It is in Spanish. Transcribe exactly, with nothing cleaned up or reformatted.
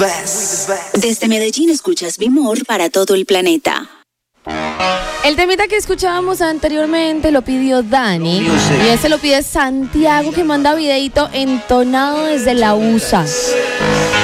Desde Medellín escuchas Bimor para todo el planeta. El temita que escuchábamos anteriormente lo pidió Dani y ese lo pide Santiago, que manda videito entonado desde la U S A.